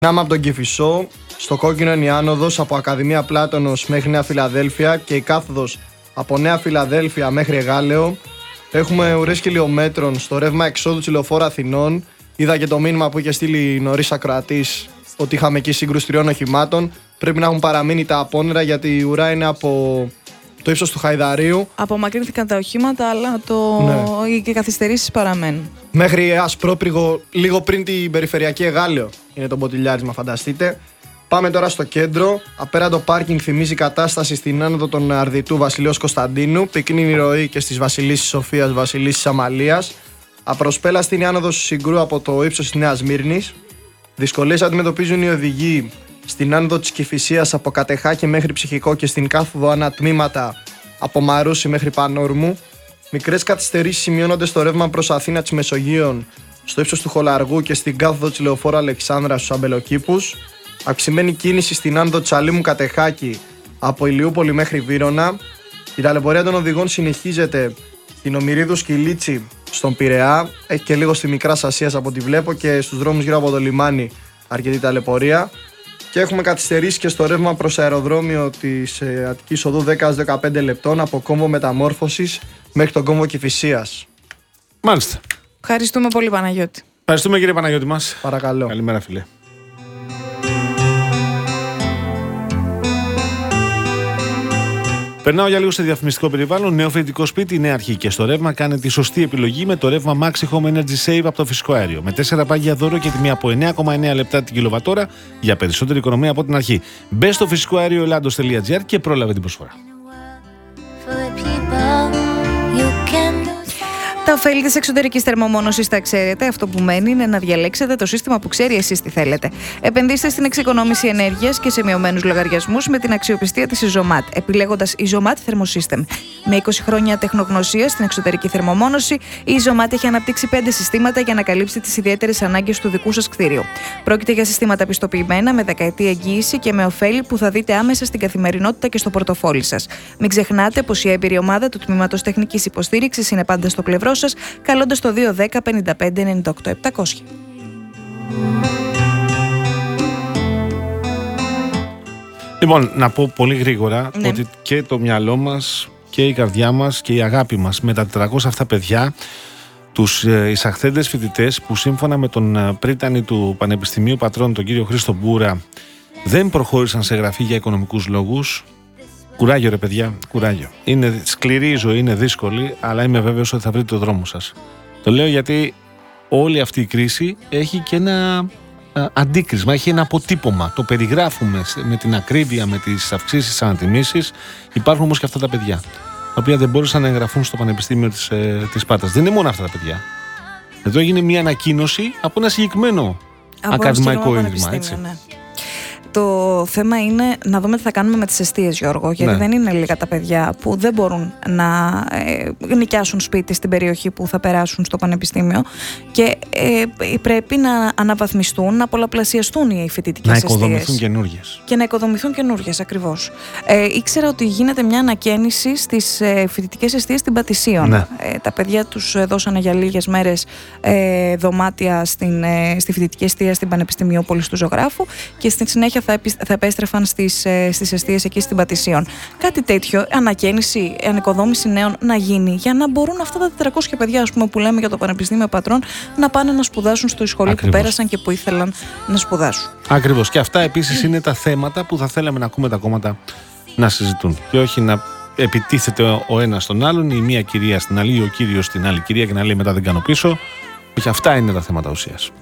Ξεκινάμε από τον Κηφισό. Στο κόκκινο είναι η άνοδος από Ακαδημία Πλάτωνος μέχρι Νέα Φιλαδέλφια και η κάθοδος από Νέα Φιλαδέλφια μέχρι Εγάλεο. Έχουμε ουρές χιλιομέτρων στο ρεύμα εξόδου της Λεωφόρου Αθηνών. Είδα και το μήνυμα που είχε στείλει νωρίς ακροατής ότι είχαμε εκεί σύγκρουση 3 οχημάτων. Πρέπει να έχουν παραμείνει τα απόνερα γιατί η ουρά είναι από το ύψος του Χαϊδαρίου. Απομακρύνθηκαν τα οχήματα, αλλά οι καθυστερήσεις παραμένουν. Μέχρι Ασπρόπριγο, λίγο πριν την περιφερειακή Εγάλεο, είναι το μποτιλιάρισμα, φανταστείτε. Πάμε τώρα στο κέντρο. Απέραντο πάρκινγκ θυμίζει κατάσταση στην άνοδο των Αρδιτού Βασιλείος Κωνσταντίνου. Πυκνή η ροή και στις Βασιλίσσης Σοφίας, Βασιλίσσης Αμαλίας. Απροσπέλαστη είναι η άνοδος του Συγκρού από το ύψος της Νέας Μύρνης. Δυσκολίες αντιμετωπίζουν οι οδηγοί στην άνοδο της Κηφισίας από Κατεχάκη μέχρι Ψυχικό και στην κάθοδο ανατμήματα από Μαρούσι μέχρι Πανόρμου. Μικρές καθυστερήσεις σημειώνονται στο ρεύμα προς Αθήνα της Μεσογείων, στο ύψος του Χολαργού και στην κάθοδο της Λεωφόρου Αλεξάνδρα στους Αμπελοκήπους. Αυξημένη κίνηση στην άνοδο της Αλήμου Κατεχάκη από Ηλιούπολη μέχρι Βύρωνα. Η ταλαιπωρία των οδηγών συνεχίζεται στην Ομηρίδου Σκυλίτσι στον Πειραιά. Έχει και λίγο στη Μικρά Ασίας από ό,τι βλέπω και στους δρόμους γύρω από το λιμάνι αρκετή ταλαιπωρία. Και έχουμε καθυστερήσει και στο ρεύμα προς αεροδρόμιο της Αττικής Οδού 10-15 λεπτών από κόμβο Μεταμόρφωσης μέχρι τον κόμβο Κηφισίας. Μάλιστα. Ευχαριστούμε πολύ, Παναγιώτη. Ευχαριστούμε, κύριε Παναγιώτη μας. Παρακαλώ. Καλημέρα, φίλε. Περνάω για λίγο σε διαφημιστικό περιβάλλον. Νέο φοιτητικό σπίτι, νέα αρχή και στο ρεύμα. Κάνε τη σωστή επιλογή με το ρεύμα Maxi Home Energy Save από το φυσικό αέριο. Με 4 πάγια δώρο και τιμή από 9,9 λεπτά την κιλοβατόρα για περισσότερη οικονομία από την αρχή. Μπες στο φυσικοαέρioελλάδος.gr και πρόλαβε την προσφορά. Τα ωφέλη της εξωτερικής θερμομόνωσης τα ξέρετε. Αυτό που μένει είναι να διαλέξετε το σύστημα που ξέρει εσείς τι θέλετε. Επενδύστε στην εξοικονόμηση ενέργειας και σε μειωμένους λογαριασμούς με την αξιοπιστία της Isomat, επιλέγοντας Isomat Thermosystem. Με 20 χρόνια τεχνογνωσία στην εξωτερική θερμομόνωση, η Isomat έχει αναπτύξει 5 συστήματα για να καλύψει τις ιδιαίτερες ανάγκες του δικού σας κτίριου. Πρόκειται για συστήματα πιστοποιημένα με δεκαετή εγγύηση και με ωφέλη που θα δείτε άμεσα στην καθημερινότητα και στο πορτοφόλι σας. Μην ξεχνάτε πως η έμπειρη ομάδα του Τμήματος Τεχνικής Υποστήριξης είναι πάντα στο πλευρό σας, καλώντας το 210 55 98 700. Λοιπόν, να πω πολύ γρήγορα ότι και το μυαλό μας και η καρδιά μας και η αγάπη μας με τα 400 αυτά παιδιά, τους εισαχθέντες φοιτητές που σύμφωνα με τον πρίτανη του Πανεπιστημίου Πατρών, τον κύριο Χρήστο Μπούρα, δεν προχώρησαν σε γραφή για οικονομικούς λόγους. Κουράγιο, ρε παιδιά, κουράγιο. Είναι σκληρή η ζωή, είναι δύσκολη, αλλά είμαι βέβαιος ότι θα βρείτε το δρόμο σας. Το λέω γιατί όλη αυτή η κρίση έχει και ένα αντίκρισμα, έχει ένα αποτύπωμα. Το περιγράφουμε με την ακρίβεια, με τις αυξήσεις, ανατιμήσεις. Υπάρχουν όμως και αυτά τα παιδιά, τα οποία δεν μπόρεσαν να εγγραφούν στο Πανεπιστήμιο της Σπάρτας. Δεν είναι μόνο αυτά τα παιδιά. Εδώ έγινε μια ανακοίνωση από ένα συγκεκριμένο ακαδημαϊκό ίδρυμα. Ναι. Το θέμα είναι να δούμε τι θα κάνουμε με τις εστίες, Γιώργο, γιατί δεν είναι λίγα τα παιδιά που δεν μπορούν να νοικιάσουν σπίτι στην περιοχή που θα περάσουν στο πανεπιστήμιο και πρέπει να αναβαθμιστούν, να πολλαπλασιαστούν οι φοιτητικές εστίες. Να οικοδομηθούν καινούργιες. Και να οικοδομηθούν καινούργιες, ακριβώς. Ήξερα ότι γίνεται μια ανακαίνιση στις φοιτητικές εστίες στην Πατησίων. Ναι. Τα παιδιά τους δώσανε για λίγες μέρες δωμάτια στη φοιτητική εστία στην Πανεπιστημιόπολη του Ζωγράφου και στη συνέχεια θα επέστρεφαν στις εστίες εκεί στην Πατησίων. Κάτι τέτοιο, ανακαίνιση, ανοικοδόμηση νέων να γίνει για να μπορούν αυτά τα 400 παιδιά, ας πούμε, που λέμε για το Πανεπιστήμιο Πατρών, να πάνε να σπουδάσουν στο σχολείο που πέρασαν και που ήθελαν να σπουδάσουν. Ακριβώς. Και αυτά επίσης είναι τα θέματα που θα θέλαμε να ακούμε τα κόμματα να συζητούν. Και όχι να επιτίθεται ο ένας στον άλλον, η μία κυρία στην άλλη ή ο κύριος στην άλλη κυρία και να λέει μετά δεν κάνω πίσω. Όχι, αυτά είναι τα θέματα ουσίας.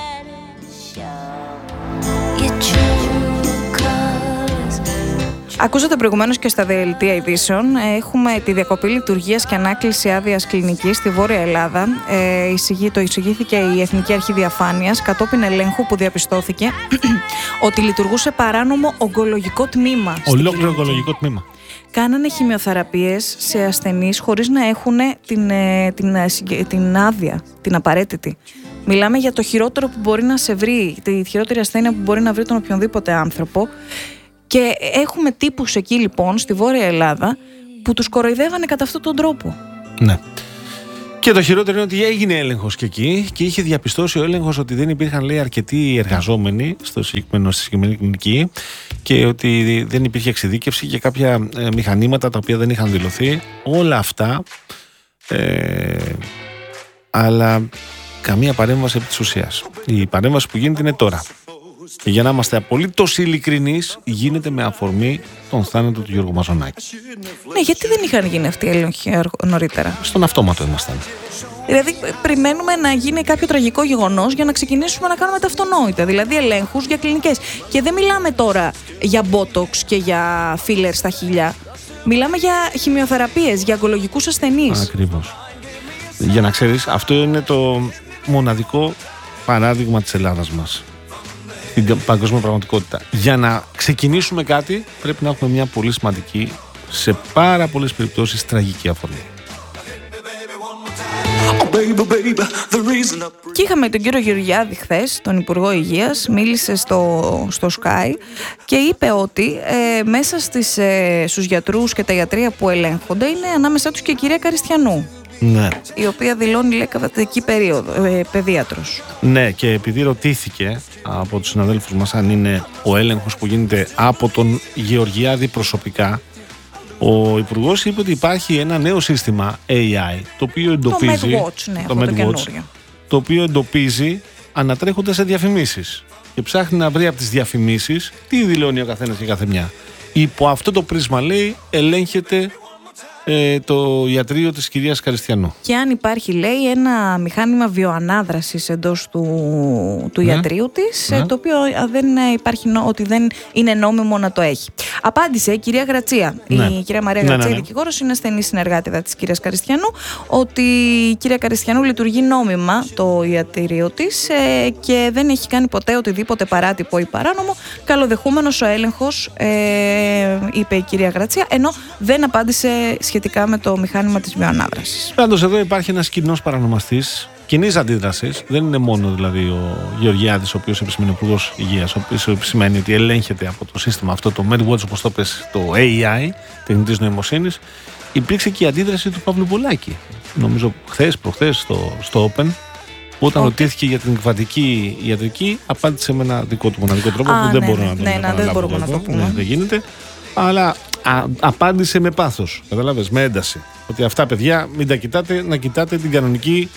Ακούσατε προηγουμένως και στα δελτία ειδήσεων. Έχουμε τη διακοπή λειτουργίας και ανάκληση άδειας κλινικής στη Βόρεια Ελλάδα. Το εισηγήθηκε η Εθνική Αρχή Διαφάνειας κατόπιν ελέγχου που διαπιστώθηκε ότι λειτουργούσε παράνομο ογκολογικό τμήμα. Ολόκληρο ογκολογικό τμήμα. Κάνανε χημειοθεραπείες σε ασθενείς χωρίς να έχουν την άδεια, την απαραίτητη. Μιλάμε για το χειρότερο που μπορεί να σε βρει, τη χειρότερη ασθένεια που μπορεί να βρει τον οποιονδήποτε άνθρωπο. Και έχουμε τύπους εκεί λοιπόν στη Βόρεια Ελλάδα που τους κοροϊδεύανε κατά αυτόν τον τρόπο. Ναι. Και το χειρότερο είναι ότι έγινε έλεγχος και εκεί και είχε διαπιστώσει ο έλεγχος ότι δεν υπήρχαν, λέει, αρκετοί εργαζόμενοι στη συγκεκριμένη κλινική και ότι δεν υπήρχε εξειδίκευση και κάποια μηχανήματα τα οποία δεν είχαν δηλωθεί. Όλα αυτά, αλλά καμία παρέμβαση επί της ουσίας. Η παρέμβαση που γίνεται είναι τώρα. Και για να είμαστε απολύτως ειλικρινείς, γίνεται με αφορμή τον θάνατο του Γιώργου Μαζονάκη. Ναι, γιατί δεν είχαν γίνει αυτοί οι έλεγχοι νωρίτερα? Στον αυτόματο ήμασταν. Δηλαδή, περιμένουμε να γίνει κάποιο τραγικό γεγονός για να ξεκινήσουμε να κάνουμε τα αυτονόητα. Δηλαδή, ελέγχους για κλινικές. Και δεν μιλάμε τώρα για μπότοξ και για filler στα χείλια. Μιλάμε για χημειοθεραπείες, για ογκολογικούς ασθενείς. Ακριβώς. Για να ξέρεις, αυτό είναι το μοναδικό παράδειγμα της Ελλάδας μας. Την παγκόσμια πραγματικότητα. Για να ξεκινήσουμε κάτι, πρέπει να έχουμε μια πολύ σημαντική, σε πάρα πολλές περιπτώσεις, τραγική αφορμή. Και είχαμε τον κύριο Γεωργιάδη χθες, τον Υπουργό Υγείας, μίλησε στο Sky και είπε ότι μέσα στους γιατρούς και τα ιατρεία που ελέγχονται είναι ανάμεσά τους και η κυρία Καριστιανού. Ναι. Η οποία δηλώνει, λέει, κατατική παιδίατρος. Ναι, και επειδή ρωτήθηκε από τους συναδέλφους μας αν είναι ο έλεγχος που γίνεται από τον Γεωργιάδη προσωπικά, ο Υπουργός είπε ότι υπάρχει ένα νέο σύστημα AI το οποίο εντοπίζει, το MedWatch, ναι, το καινούριο, το οποίο εντοπίζει ανατρέχοντας σε διαφημίσεις και ψάχνει να βρει από τις διαφημίσεις τι δηλώνει ο καθένας και κάθε μια. Υπό αυτό το πρίσμα, λέει, ελέγχεται το ιατρείο της κυρίας Καριστιανού. Και αν υπάρχει, λέει, ένα μηχάνημα βιοανάδρασης εντός του ιατρείου της, το οποίο δεν υπάρχει, ότι δεν είναι νόμιμο να το έχει. Απάντησε η κυρία Γρατσία, η κυρία Μαρία Γρατσία, δικηγόρος, είναι στενή συνεργάτη της κυρίας Καριστιανού, ότι η κυρία Καριστιανού λειτουργεί νόμιμα το ιατρείο της και δεν έχει κάνει ποτέ οτιδήποτε παράτυπο ή παράνομο. Καλοδεχούμενος ο έλεγχος, είπε η κυρία Γρατσία, ενώ δεν απάντησε σχετικά με το μηχάνημα της βιοανάδρασης. Πάντως εδώ υπάρχει ένας κοινός παρανομαστής κοινής αντίδρασης. Δεν είναι μόνο δηλαδή ο Γεωργιάδης, ο οποίος επισημαίνει, ο Υπουργός Υγείας, ο οποίος επισημαίνει ότι ελέγχεται από το σύστημα αυτό, το MedWatch, όπως το πες, το AI, τεχνητής νοημοσύνης. Υπήρξε και η αντίδραση του Παύλου Πολάκη. Νομίζω προχθές στο Open, όταν ρωτήθηκε για την κβαντική ιατρική, απάντησε με ένα δικό του μοναδικό τρόπο που δεν μπορούμε να το πούμε. Δεν γίνεται. Αλλά απάντησε με πάθος, καταλάβες, με ένταση. Ότι αυτά, παιδιά, μην τα κοιτάτε, να κοιτάτε την κανονική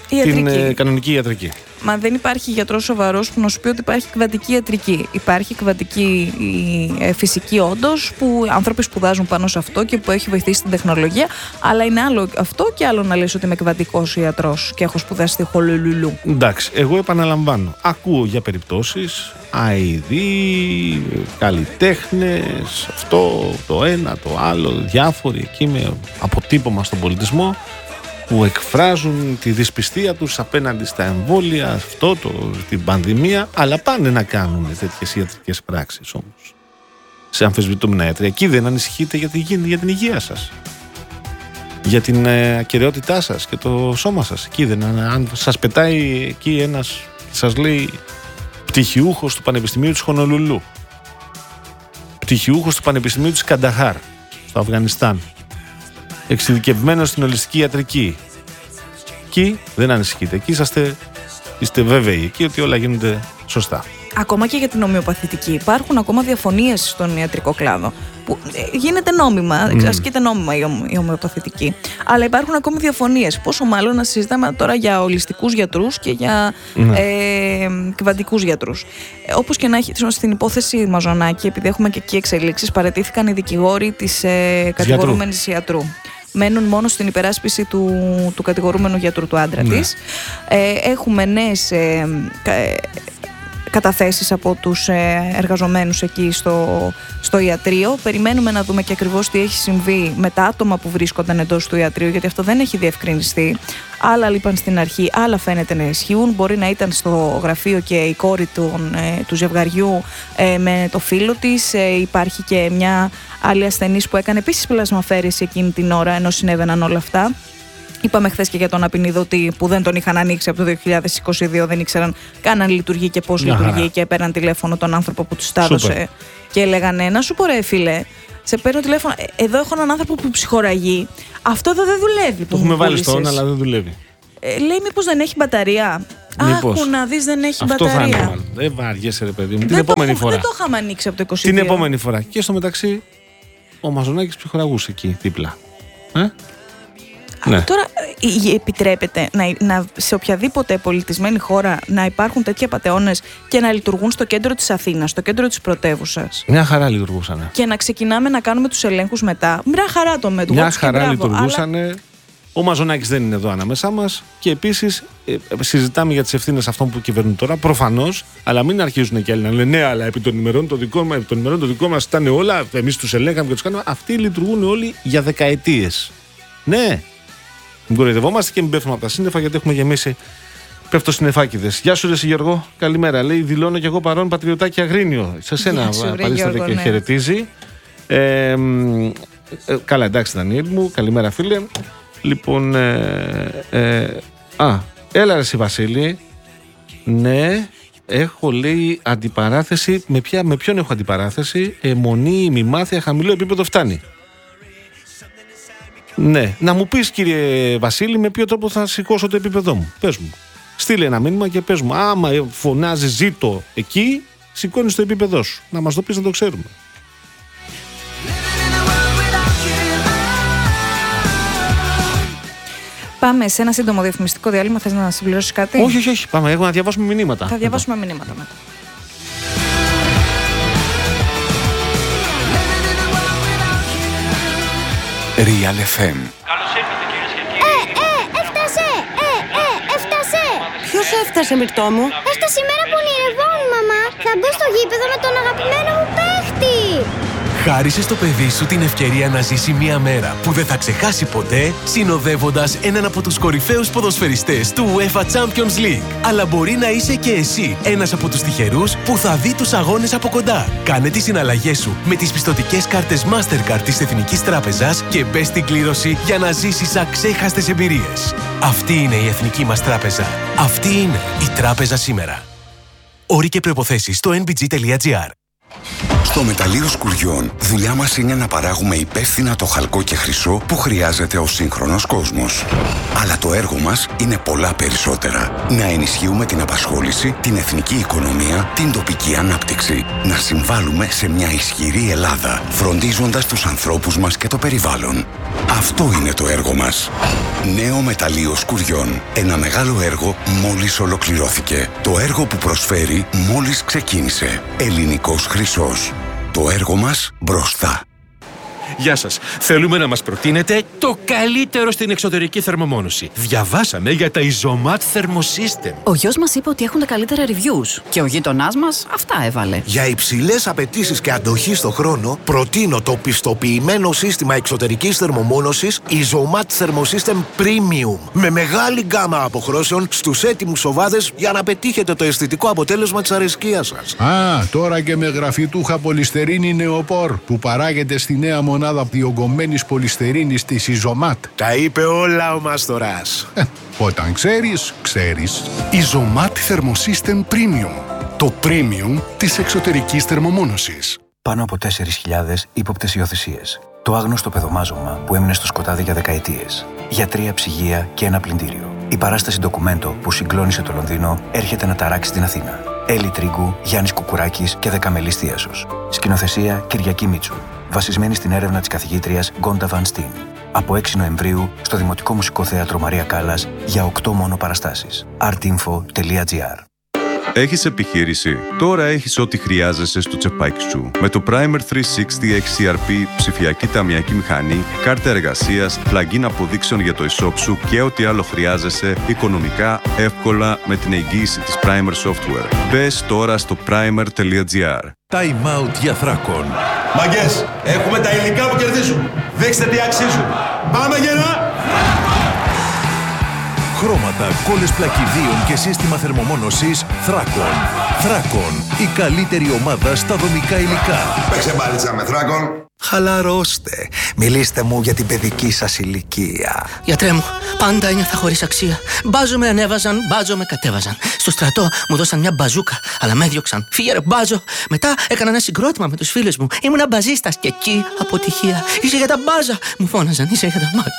ιατρική. Μα δεν υπάρχει γιατρός σοβαρός που να σου πει ότι υπάρχει κβαντική ιατρική. Υπάρχει κβαντική φυσική, όντως, που άνθρωποι σπουδάζουν πάνω σε αυτό και που έχει βοηθήσει την τεχνολογία. Αλλά είναι άλλο αυτό και άλλο να λες ότι είμαι κβαντικός ιατρός και έχω σπουδάσει στη Χολολουλού. Εντάξει, εγώ επαναλαμβάνω. Ακούω για περιπτώσεις αηδοί, καλλιτέχνες, αυτό, το ένα, το άλλο, διάφοροι εκεί με αποτύπωμα στον πολιτισμό, που εκφράζουν τη δυσπιστία τους απέναντι στα εμβόλια, την πανδημία, αλλά πάνε να κάνουν τέτοιες ιατρικές πράξεις όμως. Σε αμφισβητούμενα ιατρία. Εκεί δεν ανησυχείτε για την υγεία σας, για την ακεραιότητά σας και το σώμα σας. Εκεί δεν, αν σας πετάει εκεί ένας και σας λέει πτυχιούχος του Πανεπιστημίου της Χονολουλού, πτυχιούχος του Πανεπιστημίου της Κανταχάρ, στο Αφγανιστάν, εξειδικευμένος στην ολιστική ιατρική. Εκεί δεν ανησυχείτε. Εκεί είστε βέβαιοι εκεί ότι όλα γίνονται σωστά. Ακόμα και για την ομοιοπαθητική υπάρχουν ακόμα διαφωνίες στον ιατρικό κλάδο. Που γίνεται νόμιμα, ασκείται νόμιμα η ομοιοπαθητική. Αλλά υπάρχουν ακόμη διαφωνίες. Πόσο μάλλον να συζητάμε τώρα για ολιστικούς γιατρούς και για κβαντικούς γιατρούς. Όπως και να έχει, στην υπόθεση Μαζονάκη, επειδή έχουμε και εκεί εξελίξεις, παραιτήθηκαν οι δικηγόροι της κατηγορούμενης ιατρού. Μένουν μόνο στην υπεράσπιση του κατηγορούμενου γιατρού, του άντρα της. Έχουμε νέες καταθέσεις από τους εργαζομένους εκεί στο ιατρείο. Περιμένουμε να δούμε και ακριβώς τι έχει συμβεί με τα άτομα που βρίσκονταν εντός του ιατρείου, γιατί αυτό δεν έχει διευκρινιστεί. Άλλα λείπαν στην αρχή, άλλα φαίνεται να ισχύουν. Μπορεί να ήταν στο γραφείο και η κόρη του ζευγαριού με το φίλο της. Υπάρχει και μια άλλη ασθενής που έκανε επίσης πλασμαφέρηση εκείνη την ώρα, ενώ συνέβαιναν όλα αυτά. Είπαμε χθες και για τον απεινιδωτή που δεν τον είχαν ανοίξει από το 2022, δεν ήξεραν καν αν λειτουργεί και πώς λειτουργεί και έπαιρναν τηλέφωνο τον άνθρωπο που τους τα έδωσε και έλεγαν να σου πω ρε φίλε, σε παίρνω τηλέφωνο, εδώ έχω έναν άνθρωπο που ψυχοραγεί, αυτό εδώ δεν δουλεύει. Το έχουμε βάλει στο on, αλλά δεν δουλεύει. Λέει μήπως δεν έχει μπαταρία. Άκου να δεις, δεν έχει αυτό μπαταρία. Θα είναι μάλλον. Δεν βαριέσαι ρε παιδί μου. Την επόμενη φορά. Δεν το είχαμε ανοίξει από το 2022. Την επόμενη φορά. Και στο μεταξύ ο Μαζονάκης ψυχοραγούσε εκεί δίπλα. Ναι. Τώρα επιτρέπεται σε οποιαδήποτε πολιτισμένη χώρα να υπάρχουν τέτοιοι απατεώνες και να λειτουργούν στο κέντρο της Αθήνας, στο κέντρο της πρωτεύουσας? Μια χαρά λειτουργούσαν. Και να ξεκινάμε να κάνουμε τους ελέγχους μετά. Μια χαρά το μέτωπο. Μια χαρά λειτουργούσαν. Αλλά... Ο Μαζονάκης δεν είναι εδώ ανάμεσά μας και επίσης συζητάμε για τις ευθύνες αυτών που κυβερνούν τώρα, προφανώς, αλλά μην αρχίζουν και άλλοι να λένε ναι, αλλά επί των ημερών το δικό μας ήταν όλα, εμείς τους ελέγχαμε και τους κάναμε. Αυτοί λειτουργούν όλοι για δεκαετίες. Ναι. Μην κοροϊδευόμαστε και μην πέφτουμε από τα σύννεφα γιατί έχουμε γεμίσει πέφτω-συννεφάκηδες. Γεια σου, ρε Γιώργο. Καλημέρα. Λέει: δηλώνω και εγώ παρόν πατριωτάκι Αγρίνιο. Σε σένα παρίσταται και χαιρετίζει. Καλά, εντάξει, Δανιέλ μου. Καλημέρα, φίλε. Λοιπόν. Έλα, ρε εσύ, Βασίλη. Ναι. Έχω, λέει, αντιπαράθεση. Με ποιον έχω αντιπαράθεση? Αιμονή, ημιμάθεια, χαμηλό επίπεδο φτάνει. Ναι, να μου πεις, κύριε Βασίλη, με ποιο τρόπο θα σηκώσω το επίπεδό μου. Πες μου. Στείλε ένα μήνυμα και πες μου. Άμα φωνάζει ζήτω εκεί, σηκώνεις το επίπεδό σου. Να μας το πεις να το ξέρουμε. Πάμε σε ένα σύντομο διαφημιστικό διάλειμμα. Θες να συμπληρώσεις κάτι? Όχι. Πάμε. Έχω να διαβάσουμε μηνύματα. Θα διαβάσουμε μηνύματα μετά. Real FM. Καλώς ήρθατε, κυρίες και κύριοι. Έφτασε! Ποιος έφτασε, Μυρτώ μου? Έφτασε η μέρα που ονειρευόμουν, μαμά. Θα μπω στο γήπεδο με τον αγαπημένο μου παίχτη. Χάρισε στο παιδί σου την ευκαιρία να ζήσει μια μέρα που δεν θα ξεχάσει ποτέ, συνοδεύοντας έναν από τους κορυφαίους ποδοσφαιριστές του UEFA Champions League. Αλλά μπορεί να είσαι και εσύ ένας από τους τυχερούς που θα δει τους αγώνες από κοντά. Κάνε τις συναλλαγές σου με τις πιστωτικές κάρτες Mastercard της Εθνικής Τράπεζας και μπες στην κλήρωση για να ζήσεις αξέχαστες εμπειρίες. Αυτή είναι η Εθνική μας Τράπεζα. Αυτή είναι η Τράπεζα σήμερα. Όροι και προϋποθέσεις στο nbg.gr. Στο μεταλλείο Σκουριών, δουλειά μας είναι να παράγουμε υπεύθυνα το χαλκό και χρυσό που χρειάζεται ο σύγχρονος κόσμος. Αλλά το έργο μας είναι πολλά περισσότερα. Να ενισχύουμε την απασχόληση, την εθνική οικονομία, την τοπική ανάπτυξη. Να συμβάλλουμε σε μια ισχυρή Ελλάδα, φροντίζοντας τους ανθρώπους μας και το περιβάλλον. Αυτό είναι το έργο μας. Νέο μεταλλείο Σκουριών. Ένα μεγάλο έργο μόλις ολοκληρώθηκε. Το έργο που προσφέρει μόλις ξεκίνησε. Ελληνικός χρυσός. Το έργο μας μπροστά. Γεια σας. Θέλουμε να μας προτείνετε το καλύτερο στην εξωτερική θερμομόνωση. Διαβάσαμε για τα Isomat Thermosystem. Ο γιος μας είπε ότι έχουν τα καλύτερα reviews και ο γείτονάς μας αυτά έβαλε. Για υψηλές απαιτήσεις και αντοχή στο χρόνο, προτείνω το πιστοποιημένο σύστημα εξωτερικής θερμομόνωσης Isomat Thermosystem Premium. Με μεγάλη γκάμα αποχρώσεων στους έτοιμους σοβάδες για να πετύχετε το αισθητικό αποτέλεσμα της αρεσκίας σας. Τώρα και με γραφιτούχα πολυστερίνη νεοπόρ που παράγεται στη νέα μονάδα διογκωμένης πολυστερίνης της Isomat. Τα είπε όλα ο Μάστορας. Όταν ξέρεις, ξέρεις. Isomat Thermosystem Premium. Το premium της εξωτερικής θερμομόνωσης. Πάνω από 4.000 ύποπτες υιοθεσίες. Το άγνωστο παιδομάζωμα που έμεινε στο σκοτάδι για δεκαετίες. Γιατρία, ψυγεία και ένα πλυντήριο. Η παράσταση ντοκουμέντο που συγκλώνησε το Λονδίνο έρχεται να ταράξει την Αθήνα. Έλλη Τρίγκου, Γιάννης Κουκουράκης και Δεκαμελής Θίασος. Σκηνοθεσία Κυριακή Μίτσου. Βασισμένη στην έρευνα της καθηγήτριας Γκόντα Βαν Στίν. Από 6 Νοεμβρίου στο Δημοτικό Μουσικό Θέατρο Μαρία Κάλλας για 8 μόνο παραστάσεις. artinfo.gr. Έχεις επιχείρηση? Τώρα έχεις ό,τι χρειάζεσαι στο τσεπάκι σου. Με το Primer 360 XCRP, ψηφιακή ταμιακή μηχανή, κάρτα εργασίας, plugin αποδείξεων για το e-shop σου και ό,τι άλλο χρειάζεσαι οικονομικά, εύκολα με την εγγύηση της Primer Software. Μπες τώρα στο primer.gr. Time out για Θράκων. Μαγκές, έχουμε τα υλικά που κερδίζουν. Δείξτε τι αξίζουν. Πάμε γερά! χρώματα, κόλλες πλακιδίων και σύστημα θερμομόνωσης Thracon. Thracon, η καλύτερη ομάδα στα δομικά υλικά. Παίξε μπάλιτσα με Thracon. Χαλαρώστε. Μιλήστε μου για την παιδική σας ηλικία. Γιατρέ μου, πάντα ένιωθα χωρίς αξία. Μπάζο με ανέβαζαν, μπάζο με κατέβαζαν. Στο στρατό μου δώσαν μια μπαζούκα, αλλά με έδιωξαν. Φύγε ρε μπάζο. Μετά έκανα ένα συγκρότημα με τους φίλους μου. Ήμουνα μπαζίστας και εκεί αποτυχία. Είσαι για τα μπάζα, μου φώναζαν. Είσαι για τα μάτια.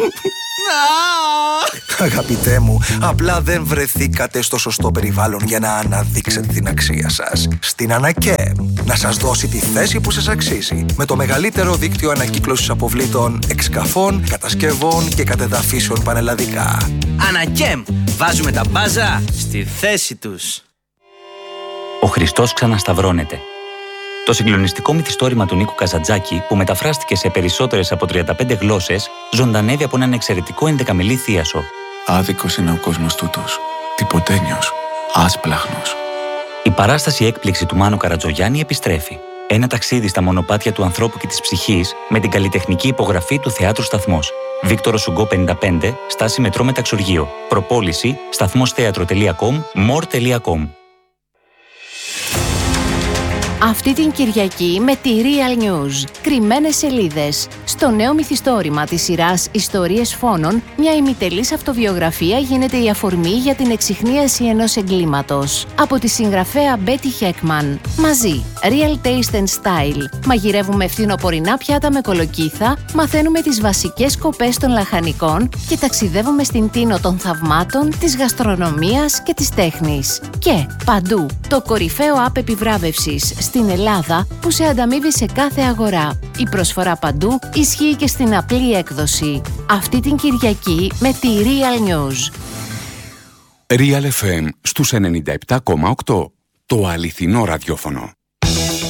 Αγαπητέ μου, απλά δεν βρεθήκατε στο σωστό περιβάλλον για να αναδείξετε την αξία σας. Στην Ανακέμ, να σας δώσει τη θέση που σας αξίζει. Με το μεγαλύτερο δίκτυο ανακύκλωσης αποβλήτων, εξκαφών, κατασκευών και κατεδαφίσεων πανελλαδικά. Ανακέμ, βάζουμε τα μπάζα στη θέση τους. Ο Χριστός ξανασταυρώνεται. Το συγκλονιστικό μυθιστόρημα του Νίκου Καζαντζάκη, που μεταφράστηκε σε περισσότερες από 35 γλώσσες, ζωντανεύει από έναν εξαιρετικό 11μηλή θίασο. Άδικος είναι ο κόσμος τούτος. Τυποτένιος. Άσπλαχνος. Η παράσταση έκπληξη του Μάνου Καρατζογιάννη επιστρέφει. Ένα ταξίδι στα μονοπάτια του ανθρώπου και της ψυχής με την καλλιτεχνική υπογραφή του Θεάτρου Σταθμός. Βίκτορο Σουγκό 55, στάση μετρό Μεταξουργείο. Προπόληση σταθμostheatro.com, more.com. Αυτή την Κυριακή με τη Real News. Κρυμμένες σελίδες. Στο νέο μυθιστόρημα της σειράς Ιστορίες Φόνων, μια ημιτελής αυτοβιογραφία γίνεται η αφορμή για την εξιχνίαση ενός εγκλήματος. Από τη συγγραφέα Betty Heckman. Μαζί, Real Taste and Style. Μαγειρεύουμε φθινοπορεινά πιάτα με κολοκύθα, μαθαίνουμε τις βασικές σκοπές των λαχανικών και ταξιδεύουμε στην τίνο των θαυμάτων, της γαστρονομίας και της τέχνης. Και παντού, το κορυφαίο app επιβράβευσης στην Ελλάδα που σε ανταμείβει σε κάθε αγορά. Η προσφορά παντού ισχύει και στην απλή έκδοση. Αυτή την Κυριακή με τη Real News. Real FM στους 97,8. Το αληθινό ραδιόφωνο.